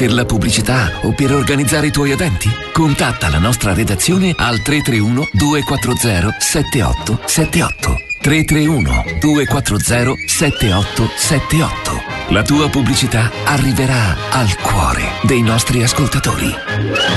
per la pubblicità o per organizzare i tuoi eventi? Contatta la nostra redazione al 331 240 7878. 331 240 7878. La tua pubblicità arriverà al cuore dei nostri ascoltatori.